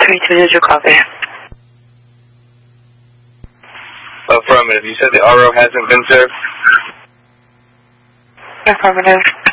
3222, copy. Affirmative. You said the RO hasn't been served? Affirmative.